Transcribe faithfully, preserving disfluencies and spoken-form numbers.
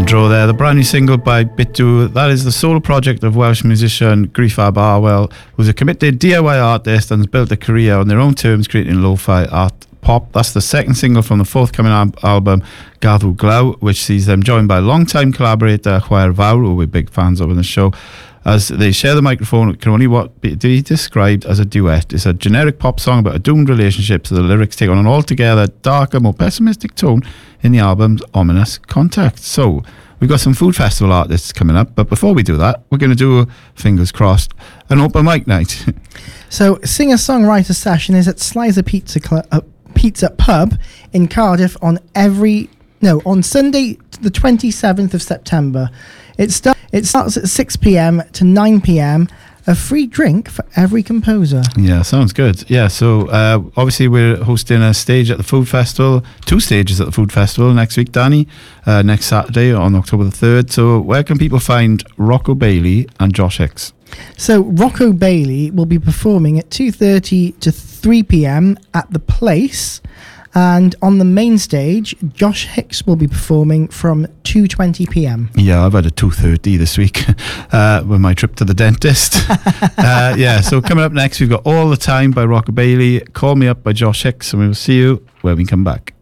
Draw there, the brand new single by Bitu. That is the solo project of Welsh musician Griffab Arwell, who's a committed D I Y artist and has built a career on their own terms, creating lo-fi art pop. That's the second single from the forthcoming al- album, Gadw Glaw, which sees them joined by longtime collaborator Chwaer Fawr, who we're big fans of in the show, as they share the microphone. It can only what be described as a duet. It's a generic pop song about a doomed relationship, so the lyrics take on an altogether darker, more pessimistic tone in the album's ominous context. So we've got some food festival artists coming up, but before we do that, we're going to do, fingers crossed, an open mic night. So singer-songwriter session is at Slizer Pizza Club, uh, Pizza Pub in Cardiff on every no on Sunday the twenty-seventh of September. It, start, it starts at six p.m. to nine p.m. A free drink for every composer. Yeah, sounds good. Yeah, so uh, obviously we're hosting a stage at the Food Festival, two stages at the Food Festival next week, Danny, uh, next Saturday on October the third. So where can people find Rocco Bailey and Josh Hicks? So Rocco Bailey will be performing at two thirty to three p.m. at The Place. And on the main stage, Josh Hicks will be performing from two twenty p.m. Yeah, I've had a two thirty this week uh, with my trip to the dentist. uh, yeah, so coming up next, we've got All the Time by Rocco Bailey, Call Me Up by Josh Hicks, and we will see you when we come back.